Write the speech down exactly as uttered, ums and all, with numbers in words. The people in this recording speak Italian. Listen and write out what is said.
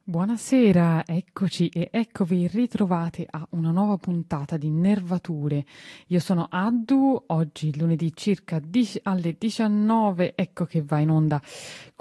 Buonasera, eccoci e eccovi ritrovati a una nuova puntata di Nervature. Io sono Addu, oggi lunedì circa dieci alle diciannove, ecco che va in onda